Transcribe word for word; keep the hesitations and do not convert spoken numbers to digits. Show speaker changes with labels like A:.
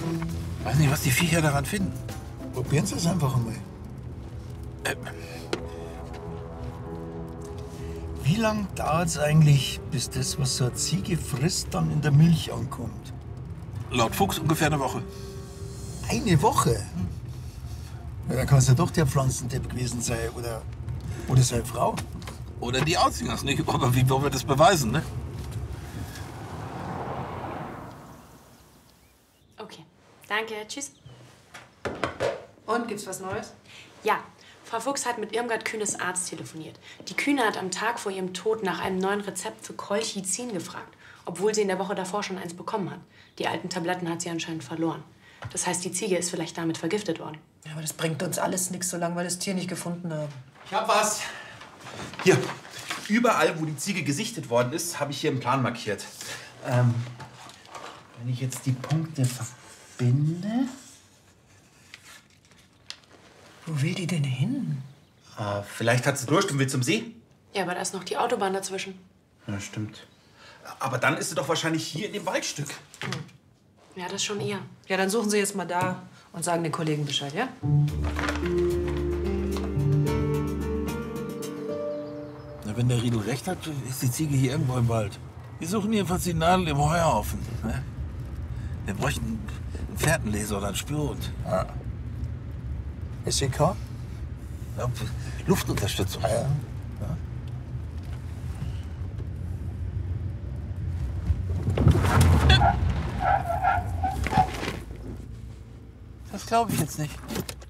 A: Weiß nicht, was die Viecher daran finden.
B: Probieren Sie es einfach einmal.
A: Äh,
B: Wie lange dauert es eigentlich, bis das, was so eine Ziege frisst, dann in der Milch ankommt?
A: laut Fuchs ungefähr eine Woche.
B: Eine Woche? Ja, dann kann es ja doch der Pflanzendepp gewesen sein. Oder, oder seine Frau.
A: Oder die Aussingers, nicht? Aber wie wollen wir das beweisen, ne?
C: Okay, danke, tschüss.
D: Und, gibt's was Neues?
C: Ja, Frau Fuchs hat mit Irmgard Kühnes Arzt telefoniert. Die Kühne hat am Tag vor ihrem Tod nach einem neuen Rezept für Colchicin gefragt, obwohl sie in der Woche davor schon eins bekommen hat. Die alten Tabletten hat sie anscheinend verloren. Das heißt, die Ziege ist vielleicht damit vergiftet worden.
D: Ja, aber das bringt uns alles nichts, solange wir das Tier nicht gefunden haben.
E: Ich hab was. Hier, überall, wo die Ziege gesichtet worden ist, habe ich hier einen Plan markiert. Ähm, wenn ich jetzt die Punkte verbinde...
D: Wo will die denn hin?
E: Ah, vielleicht hat sie Durst und will zum See.
C: Ja, aber da ist noch die Autobahn dazwischen.
E: Ja, stimmt. Aber dann ist sie doch wahrscheinlich hier in dem Waldstück.
C: Ja, das schon eher.
D: Ja, dann suchen Sie jetzt mal da und sagen den Kollegen Bescheid, ja?
A: Na, wenn der Riedel recht hat, ist die Ziege hier irgendwo im Wald. Wir suchen jedenfalls die Nadel im Heuhaufen. Ne? Wir bräuchten einen Fährtenleser oder einen Spion.
B: Ja. S E K?
A: Ja, Luftunterstützung.
B: Ah, ja.
A: Das glaube ich jetzt nicht.